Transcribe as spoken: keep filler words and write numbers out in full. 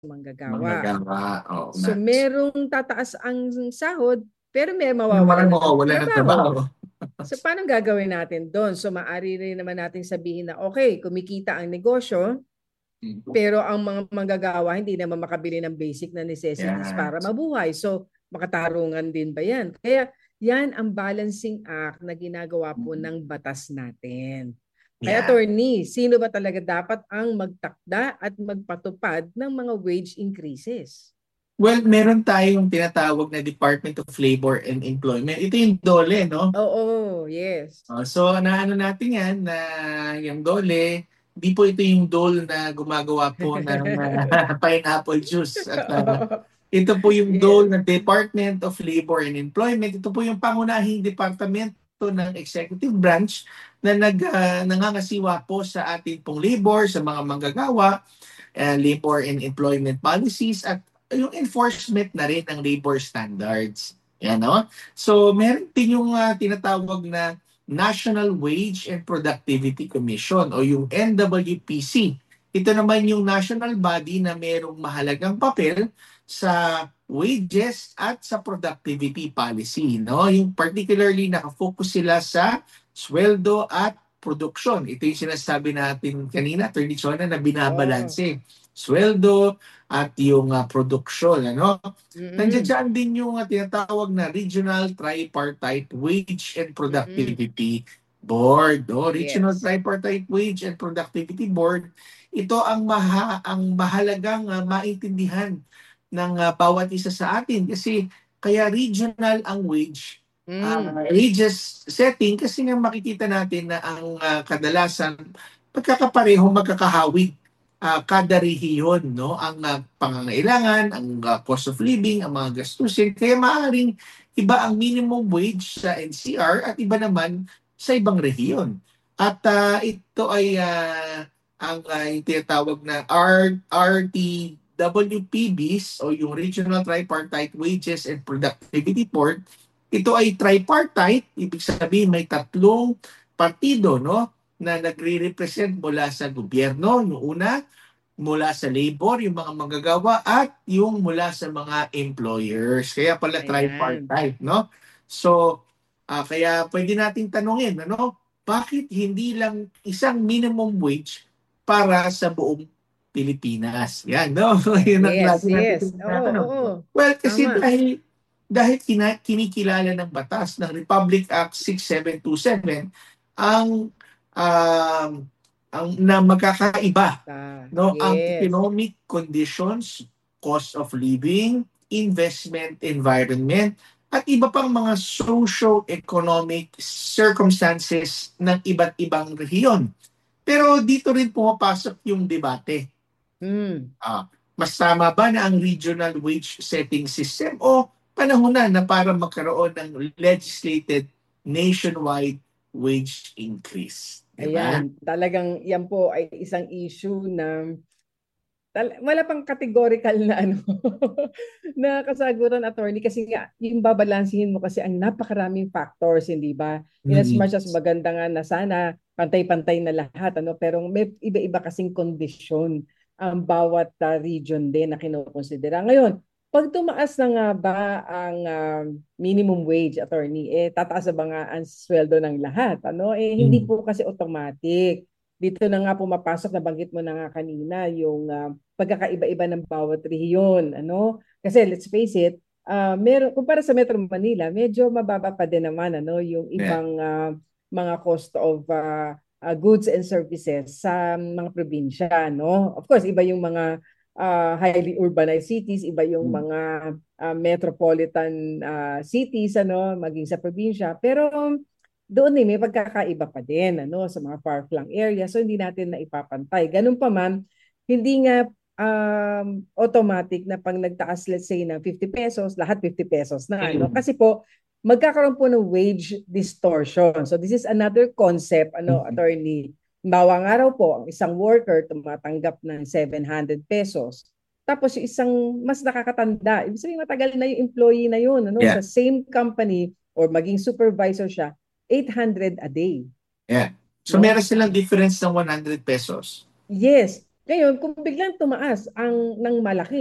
manggagawa. Manggagawa, oo So nga. merong tataas ang sahod, pero may Yung mawawalan marang na ng mawawala ng trabaho. trabaho. So paano gagawin natin doon? So maaari rin naman natin sabihin na okay, kumikita ang negosyo, pero ang mga manggagawa hindi naman makabili ng basic na necessities Yeah. para mabuhay. So makatarungan din ba yan? Kaya yan ang balancing act na ginagawa po ng batas natin. Kaya Yeah. attorney, sino ba talaga dapat ang magtakda at magpatupad ng mga wage increases? Well, meron tayong tinatawag na Department of Labor and Employment. Ito yung DOLE, no? Oo, yes. Uh, so, naano natin yan na yung DOLE, di po ito yung dole na gumagawa po ng uh, pineapple juice. At uh, ito po yung dole Yes. ng Department of Labor and Employment. Ito po yung pangunahing departamento ng executive branch na nag, uh, nangangasiwa po sa ating pong labor, sa mga manggagawa, uh, labor and employment policies, at yung enforcement na rin ng labor standards. Yan, no? So, meron din yung uh, tinatawag na National Wage and Productivity Commission o yung N W P C. Ito naman yung national body na merong mahalagang papel sa wages at sa productivity policy, no? Yung particularly nakafocus sila sa sweldo at produksyon. Ito yung sinasabi natin kanina, Attorney Chona, na Oh. binabalanse. Sweldo at yung uh, produksyon, ano? Nandiyan Mm-mm. dyan din yung uh, tinatawag na Regional Tripartite Wage and Mm-mm. Productivity Board. No? Regional Yes. Tripartite Wage and Productivity Board, ito ang maha ang mahalagang uh, maintindihan ng uh, bawat isa sa atin kasi kaya regional ang wage Mm. uh, wages setting kasi nga makikita natin na ang uh, kadalasan pagkakapareho magkakahawig uh, kada rehiyon, no? Ang uh, pangangailangan, ang uh, cost of living, ang mga gastusin. Kaya maaaring iba ang minimum wage sa N C R at iba naman sa ibang rehiyon. At uh, ito ay uh, ang uh, yung tinatawag na R RT W P Bs o yung Regional Tripartite Wages and Productivity Board. Ito ay tripartite, ibig sabihin may tatlong partido, no? Na nagre-represent mula sa gobyerno, yung una, mula sa labor, yung mga manggagawa, at yung mula sa mga employers. Kaya pala Ayan. tripartite, no? So, ah, kaya pwede nating tanungin, ano, bakit hindi lang isang minimum wage para sa buong Pilipinas? Yan, no? Yun ang Yes, lagi natin yes. Oo, tinatanong. oo. Well, kasi Tama. dahil dahil kina, kinikilala ng batas ng Republic Act six seven two seven ang um, ang na magkakaiba, Ah, no, ang yes. economic conditions, cost of living, investment environment, at iba pang mga socio-economic circumstances ng iba't ibang rehiyon. Pero dito rin pumapasok yung debate. Mm. Ah, mas tama ba na ang regional wage setting system o panahon na na para magkaroon ng legislated nationwide wage increase? Di ba? Ayan, talagang yan po ay isang issue na tal- wala pang categorical na ano na kasagutan, attorney, kasi nga yung babalansihin mo kasi ang napakaraming factors, hindi ba? In as Mm. much as maganda nga na sana pantay-pantay na lahat, ano, pero may iba-iba kasing kondisyon ang bawat uh, region din na kinukonsidera. Ngayon, pag tumaas na nga ba ang uh, minimum wage, attorney, eh tataas na ba nga ang sweldo ng lahat? Ano? Eh hindi Mm. po kasi automatic. Dito na nga pumapasok, nabanggit mo na nga kanina, yung uh, pagkakaiba-iba ng bawat rehiyon, ano? Kasi let's face it, uh, meron kumpara sa Metro Manila, medyo mababa pa din naman, ano, yung Yeah. ibang uh, mga cost of uh, uh, goods and services sa mga probinsya, no? Of course, iba yung mga uh, highly urbanized cities, iba yung Mm. mga uh, metropolitan uh, cities, ano, maging sa probinsya. Pero doon eh, may pagkakaiba pa din, ano, sa mga far-flung area. So, hindi natin na ipapantay. Ganun pa man, hindi nga um, automatic na pag nagtaas, let's say, ng fifty pesos, lahat fifty pesos na. No? Mm. Kasi po, magkakaroon po ng wage distortion. So, this is another concept, ano, Mm. attorney. Bawang araw po, ang isang worker tumatanggap ng seven hundred pesos. Tapos yung isang mas nakakatanda, ibig sabihin matagal na yung employee na yun, ano, Yeah. sa same company or maging supervisor siya, eight hundred a day, Yeah. So no? meron silang difference ng one hundred pesos. Yes. Ngayon, kung biglang tumaas ang ng malaki